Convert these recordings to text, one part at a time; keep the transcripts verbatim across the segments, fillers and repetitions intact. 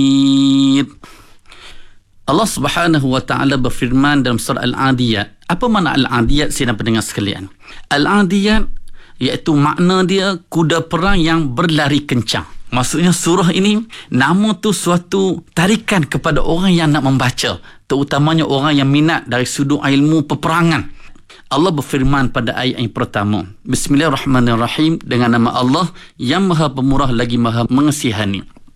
Allah Subhanahu wa taala berfirman dalam surah Al-Adiyat. Apa makna Al-Adiyat, sidang pendengar sekalian? Al-Adiyat iaitu makna dia kuda perang yang berlari kencang. Maksudnya surah ini nama tu suatu tarikan kepada orang yang nak membaca, terutamanya orang yang minat dari sudut ilmu peperangan. Allah berfirman pada ayat yang pertama, Bismillahirrahmanirrahim, dengan nama Allah yang Maha Pemurah lagi Maha Mengasihani.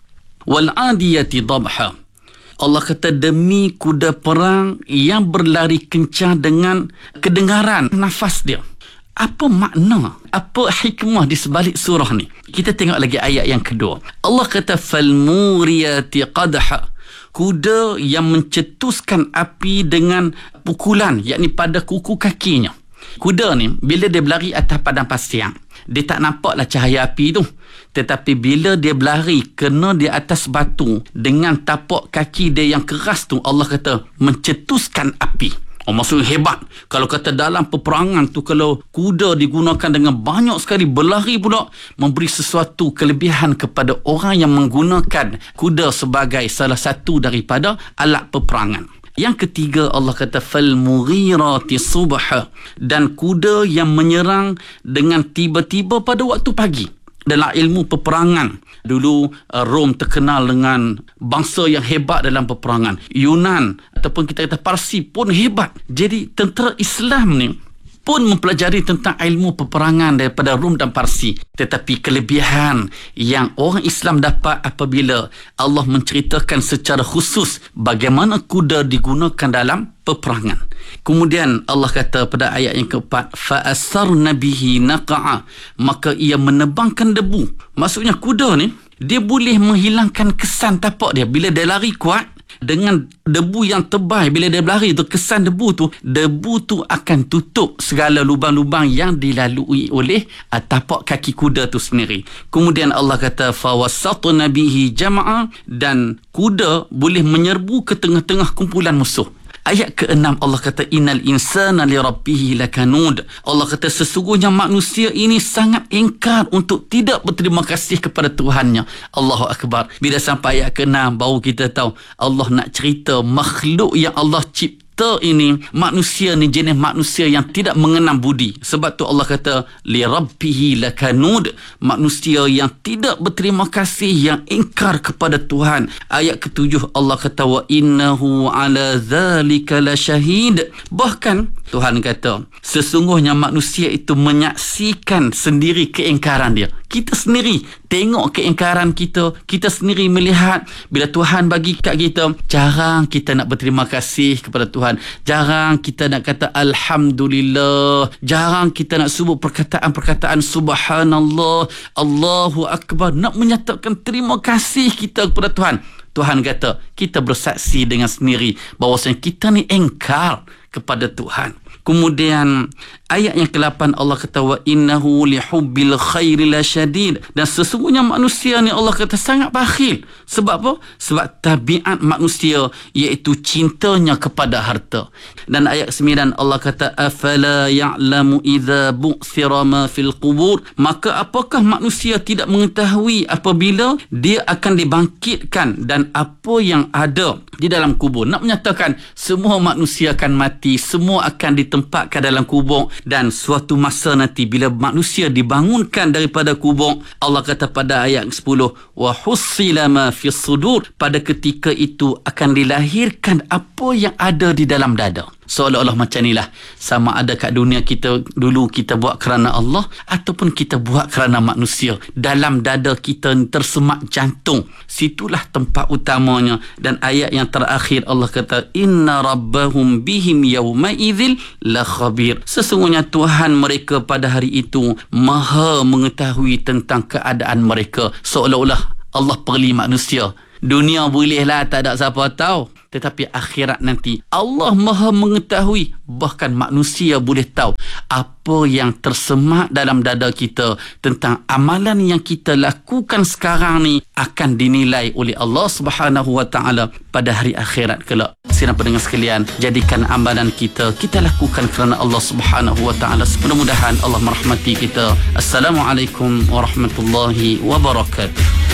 Wal adiyati dhabha. Allah kata demi kuda perang yang berlari kencang dengan kedengaran nafas dia. Apa makna? Apa hikmah di sebalik surah ni? Kita tengok lagi ayat yang kedua. Allah kata falmuriyati qadha. Kuda yang mencetuskan api dengan pukulan, yakni pada kuku kakinya. Kuda ni bila dia berlari atas padang pasir, dia tak nampaklah cahaya api tu. Tetapi bila dia berlari kena di atas batu dengan tapak kaki dia yang keras tu, Allah kata mencetuskan api. Oh, maksudnya hebat. Kalau kata dalam peperangan tu, kalau kuda digunakan dengan banyak sekali berlari pula, memberi sesuatu kelebihan kepada orang yang menggunakan kuda sebagai salah satu daripada alat peperangan. Yang ketiga, Allah kata falmughirati subha, dan kuda yang menyerang dengan tiba-tiba pada waktu pagi. Dalam ilmu peperangan, dulu uh, Rom terkenal dengan bangsa yang hebat dalam peperangan. Yunan ataupun kita kata Parsi pun hebat. Jadi tentera Islam ni pun mempelajari tentang ilmu peperangan daripada Rom dan Parsi. Tetapi kelebihan yang orang Islam dapat apabila Allah menceritakan secara khusus bagaimana kuda digunakan dalam peperangan. Kemudian Allah kata pada ayat yang keempat, fa'asarna bihi naqa'a, maka ia menebangkan debu. Maksudnya kuda ni dia boleh menghilangkan kesan tapak dia bila dia lari kuat. Dengan debu yang tebal, bila dia berlari tu, kesan debu tu, debu tu akan tutup segala lubang-lubang yang dilalui oleh uh, tapak kaki kuda tu sendiri. Kemudian Allah kata fawasatna bihi jama'a, dan kuda boleh menyerbu ke tengah-tengah kumpulan musuh. Ayat keenam Allah kata innal insana li rabbih lakanud. Allah kata sesungguhnya manusia ini sangat ingkar untuk tidak berterima kasih kepada Tuhannya. Allahu akbar. Bila sampai ayat keenam baru kita tahu Allah nak cerita makhluk yang Allah cipta ini, manusia ni jenis manusia yang tidak mengenal budi. Sebab tu Allah kata li rabbih lakanud, manusia yang tidak berterima kasih, yang ingkar kepada Tuhan. Ayat ketujuh Allah kata wa innahu ala zalika la syahid. Bahkan Tuhan kata sesungguhnya manusia itu menyaksikan sendiri keingkaran dia. Kita sendiri tengok keingkaran kita, kita sendiri melihat bila Tuhan bagi kat kita, jarang kita nak berterima kasih kepada Tuhan, jarang kita nak kata alhamdulillah, jarang kita nak sebut perkataan-perkataan subhanallah, Allahu akbar, nak menyatakan terima kasih kita kepada Tuhan. Tuhan kata kita bersaksi dengan sendiri bahawasanya kita ni engkar kepada Tuhan. Kemudian ayat yang ke-lapan Allah kata wa innahu lihubbil khairi lasyadid, dan sesungguhnya manusia ni Allah kata sangat bakhil. Sebab apa? Sebab tabiat manusia iaitu cintanya kepada harta. Dan ayat sembilan Allah kata afala ya'lamu idza bu'thira ma fil qubur, maka apakah manusia tidak mengetahui apabila dia akan dibangkitkan dan apa yang ada di dalam kubur. Nak menyatakan semua manusia akan mati, semua akan ditempatkan dalam kubur, dan suatu masa nanti bila manusia dibangunkan daripada kubur, Allah kata pada ayat sepuluh wa hussila ma fis sudur, pada ketika itu akan dilahirkan apa yang ada di dalam dada. Seolah-olah macam inilah, sama ada kat dunia kita dulu kita buat kerana Allah ataupun kita buat kerana manusia. Dalam dada kita tersemak jantung, situlah tempat utamanya. Dan ayat yang terakhir Allah kata inna rabbahum bihim yawma idzil la khabir, sesungguhnya Tuhan mereka pada hari itu maha mengetahui tentang keadaan mereka. Seolah-olah Allah perli manusia. Dunia bolehlah tak ada siapa tahu, tetapi akhirat nanti Allah maha mengetahui. Bahkan manusia boleh tahu apa yang tersemak dalam dada kita tentang amalan yang kita lakukan sekarang ni akan dinilai oleh Allah Subhanahu wa taala pada hari akhirat kelak. Sidang pendengar sekalian, jadikan amalan kita kita lakukan kerana Allah Subhanahu wa taala. Mudah-mudahan Allah merahmati kita. Assalamualaikum warahmatullahi wabarakatuh.